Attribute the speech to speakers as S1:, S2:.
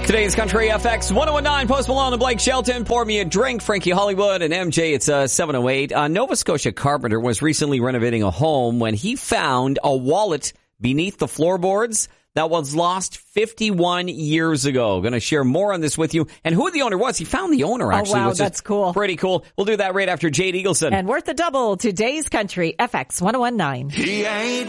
S1: Today's Country FX 1019, Post Malone and Blake Shelton. Pour me a drink, Frankie Hollywood and MJ. It's 708. A Nova Scotia carpenter was recently renovating a home when he found a wallet beneath the floorboards that was lost 51 years ago. Going to share more on this with you. And who the owner was. He found the owner, actually.
S2: Oh, wow, that's cool.
S1: Pretty cool. We'll do that right after Jade Eagleson.
S2: And worth the double, today's Country FX 1019.
S3: He ain't